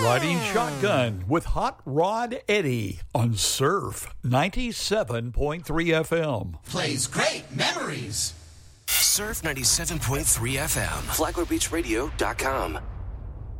Riding Shotgun with Hot Rod Eddie on Surf 97.3 FM. Plays great memories. Surf 97.3 FM. FlaglerBeachRadio.com.